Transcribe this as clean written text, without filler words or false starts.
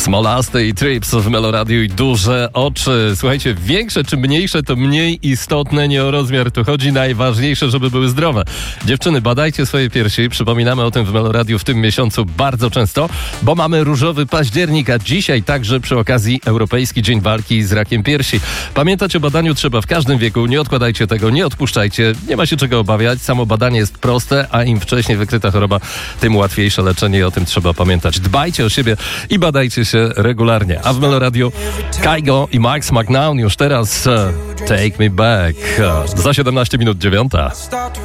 Smolasty i Trips w Meloradiu i duże oczy. Słuchajcie, większe czy mniejsze to mniej istotne, nie o rozmiar tu chodzi. Najważniejsze, żeby były zdrowe. Dziewczyny, badajcie swoje piersi. Przypominamy o tym w Meloradiu w tym miesiącu bardzo często, bo mamy różowy październik, a dzisiaj także przy okazji Europejski Dzień Walki z Rakiem Piersi. Pamiętać o badaniu trzeba w każdym wieku. Nie odkładajcie tego, nie odpuszczajcie. Nie ma się czego obawiać. Samo badanie jest proste, a im wcześniej wykryta choroba, tym łatwiejsze leczenie i o tym trzeba pamiętać. Dbajcie o siebie i badajcie się regularnie. A w Meloradiu Kygo i Max McNown już teraz Take Me Back. Za 17 minut 9.